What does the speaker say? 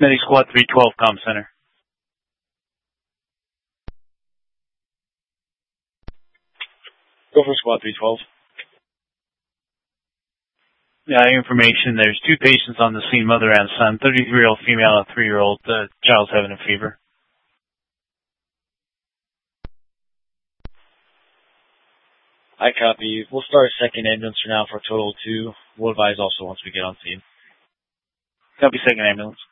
Medic Squad 312, comm center. Go for Squad 312. Yeah, information. There's two patients on the scene, mother and son, 33-year-old female and 3-year-old. The child's having a fever. I copy. We'll start a second ambulance for now for a total of 2. We'll advise also once we get on scene. Copy, second ambulance.